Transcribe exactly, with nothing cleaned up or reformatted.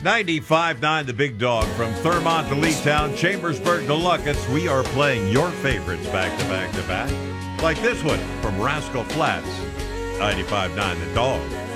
ninety-five nine, the Big Dog, from Thurmont to Leetown, Chambersburg to Lucas. We are playing your favorites back to back to back. Like this one from Rascal Flats. ninety-five nine, the Dog.